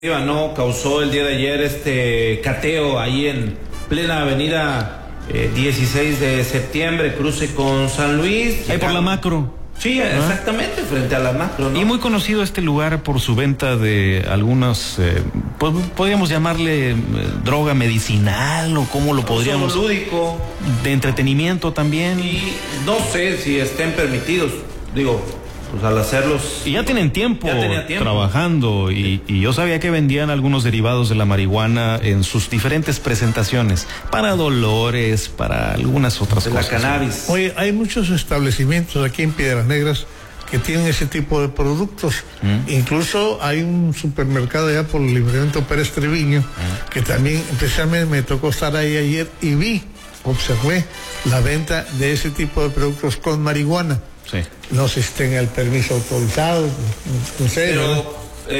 No causó el día de ayer este cateo ahí en plena avenida 16 de septiembre, cruce con San Luis. Ahí por la Macro. Sí, exactamente, frente a la Macro, ¿no? Y muy conocido este lugar por su venta de algunos, podríamos llamarle droga medicinal o cómo lo podríamos... Solo lúdico. De entretenimiento también. Y no sé si estén permitidos, digo... Pues al hacerlos... Y ya tienen tiempo trabajando y yo sabía que vendían algunos derivados de la marihuana en sus diferentes presentaciones, para dolores, para algunas otras cosas. La cannabis. Oye, hay muchos establecimientos aquí en Piedras Negras que tienen ese tipo de productos. Incluso hay un supermercado allá por el Libramiento Pérez Treviño, que también, especialmente me tocó estar ahí ayer y observé la venta de ese tipo de productos con marihuana. Sí. No sé si tenga el permiso autorizado, no sé. Pero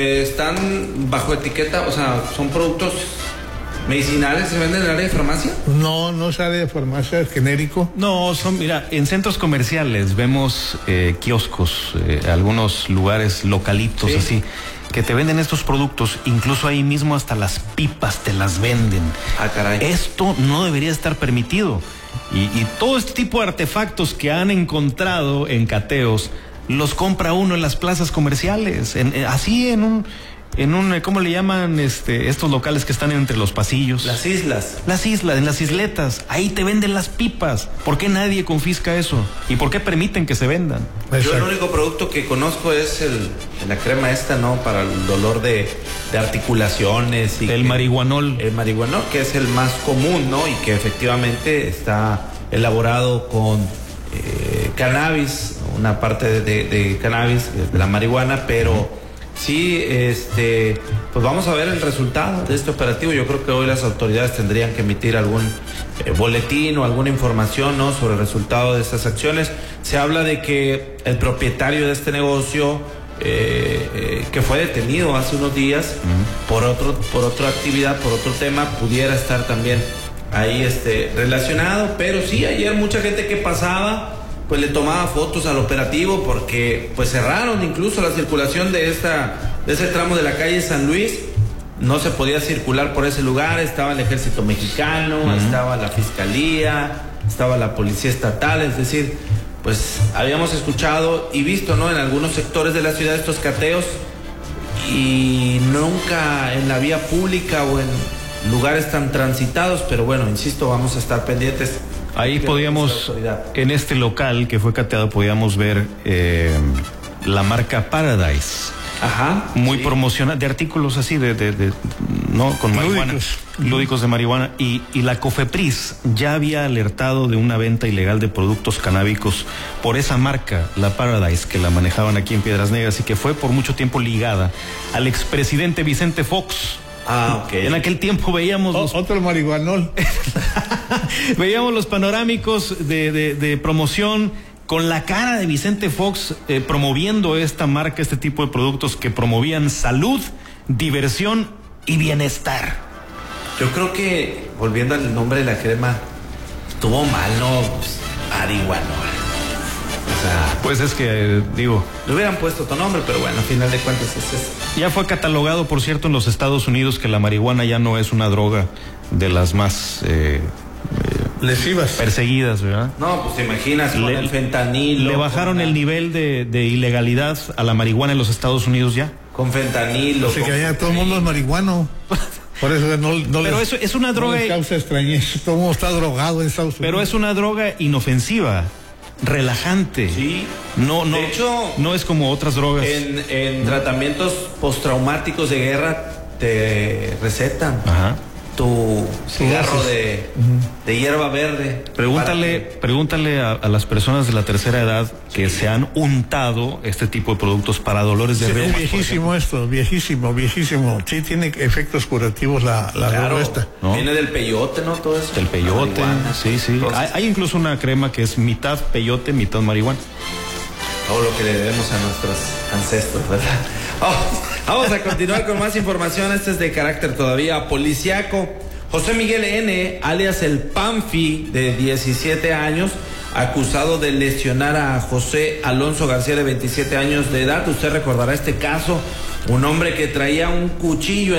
están bajo etiqueta, o sea, son productos medicinales, ¿se venden en el área de farmacia? No, no es área de farmacia, es genérico. No, mira, en centros comerciales vemos kioscos, algunos lugares localitos, sí, así, que te venden estos productos, incluso ahí mismo hasta las pipas te las venden. Ah, caray. Esto no debería estar permitido. Y todo este tipo de artefactos que han encontrado en cateos, los compra uno en las plazas comerciales, así en un, ¿cómo le llaman estos locales que están entre los pasillos? Las islas. En las isletas, ahí te venden las pipas. ¿Por qué nadie confisca eso? ¿Y por qué permiten que se vendan? Yo el único producto que conozco es la crema esta, ¿no? Para el dolor de articulaciones. El marihuanol. El marihuanol, que es el más común, ¿no? Y que efectivamente está elaborado con cannabis, una parte de cannabis, de la marihuana, pero... Sí, pues vamos a ver el resultado de este operativo. Yo creo que hoy las autoridades tendrían que emitir algún boletín o alguna información, ¿no?, sobre el resultado de estas acciones. Se habla de que el propietario de este negocio, que fue detenido hace unos días por otra actividad, por otro tema, pudiera estar también ahí relacionado. Pero sí, ayer mucha gente que pasaba pues le tomaba fotos al operativo, porque pues cerraron incluso la circulación de ese tramo de la calle San Luis. No se podía circular por ese lugar. Estaba el ejército mexicano, estaba la fiscalía, estaba la policía estatal. Es decir, pues habíamos escuchado y visto, ¿no?, en algunos sectores de la ciudad estos cateos, y nunca en la vía pública o en lugares tan transitados. Pero bueno, insisto, vamos a estar pendientes. Ahí podíamos, en este local que fue cateado, podíamos ver la marca Paradise. Ajá. Muy promocionada, de artículos así, no, con marihuana. Lúdicos de marihuana. Y la COFEPRIS ya había alertado de una venta ilegal de productos canábicos por esa marca, la Paradise, que la manejaban aquí en Piedras Negras y que fue por mucho tiempo ligada al expresidente Vicente Fox. Ah, ok. En aquel tiempo veíamos otro marihuanol. Veíamos los panorámicos de promoción con la cara de Vicente Fox promoviendo esta marca, este tipo de productos que promovían salud, diversión y bienestar. Yo creo que, volviendo al nombre de la crema, estuvo mal, ¿no? Pues, marihuanol. O sea, pues es que, digo, le hubieran puesto otro nombre, pero bueno, al final de cuentas es ya fue catalogado, por cierto, en los Estados Unidos, que la marihuana ya no es una droga de las más lesivas, perseguidas, ¿verdad? No, pues te imaginas, con el fentanilo. Le bajaron el nivel de ilegalidad a la marihuana en los Estados Unidos ya. Con fentanilo. O sea, que allá todo el mundo es marihuano. Por eso no pero les, eso es una droga. No les causa extrañeza. Todo el mundo está drogado en Estados Unidos. Pero es una droga inofensiva, relajante. Sí. No, de hecho, no es como otras drogas. En tratamientos postraumáticos de guerra te recetan tu cigarro de hierba verde. Pregúntale a las personas de la tercera edad que se han untado este tipo de productos para dolores de reuma. Es viejísimo esto, viejísimo. Sí, tiene efectos curativos la droga esta. ¿No? Viene del peyote, ¿no? Todo eso. Del peyote, sí. Hay incluso una crema que es mitad peyote, mitad marihuana. Todo lo que le debemos a nuestros ancestros, ¿verdad? Vamos a continuar con más información. Este es de carácter todavía policiaco. José Miguel N., alias el Panfi, de 17 años, acusado de lesionar a José Alonso García, de 27 años de edad. Usted recordará este caso, un hombre que traía un cuchillo